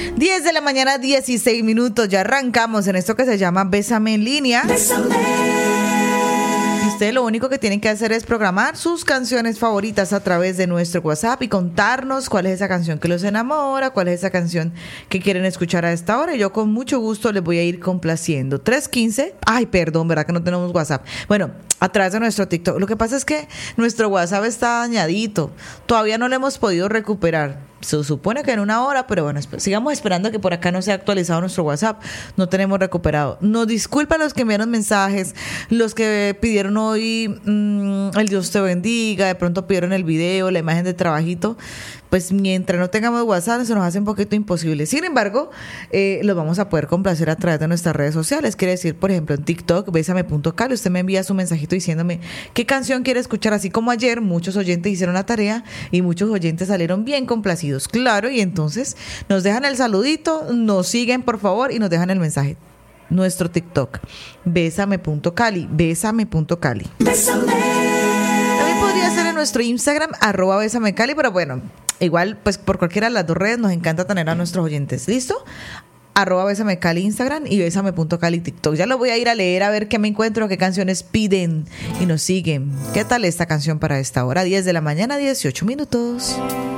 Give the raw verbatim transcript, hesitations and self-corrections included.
diez de la mañana, dieciséis minutos. Ya arrancamos en esto que se llama Bésame en línea. Bésame. Y ustedes lo único que tienen que hacer es programar sus canciones favoritas a través de nuestro WhatsApp y contarnos cuál es esa canción que los enamora, cuál es esa canción que quieren escuchar a esta hora. Y yo con mucho gusto les voy a ir complaciendo. tres quince. Ay, perdón, ¿verdad que no tenemos WhatsApp? Bueno, a través de nuestro TikTok. Lo que pasa es que nuestro WhatsApp está dañadito. Todavía no lo hemos podido recuperar. Se supone que en una hora, pero bueno, sigamos esperando que por acá no se ha actualizado nuestro WhatsApp. No tenemos recuperado. Nos disculpan los que enviaron mensajes, los que pidieron hoy mmm, el Dios te bendiga, de pronto pidieron el video, la imagen de trabajito. Pues mientras no tengamos WhatsApp se nos hace un poquito imposible. Sin embargo, eh, los vamos a poder complacer a través de nuestras redes sociales. Quiere decir, por ejemplo, en TikTok, bésame punto cali, usted me envía su mensajito diciéndome qué canción quiere escuchar. Así como ayer muchos oyentes hicieron la tarea y muchos oyentes salieron bien complacidos. Claro, y entonces nos dejan el saludito, nos siguen por favor y nos dejan el mensaje. Nuestro TikTok, bésame punto cali, bésame punto cali. Bésame. También podría ser en nuestro Instagram, arroba bésame cali, pero bueno, igual, pues por cualquiera de las dos redes nos encanta tener a nuestros oyentes. ¿Listo? Arroba Bésame Cali Instagram y Bésame punto cali TikTok. Ya lo voy a ir a leer a ver qué me encuentro, qué canciones piden y nos siguen. ¿Qué tal esta canción para esta hora? diez de la mañana, dieciocho minutos.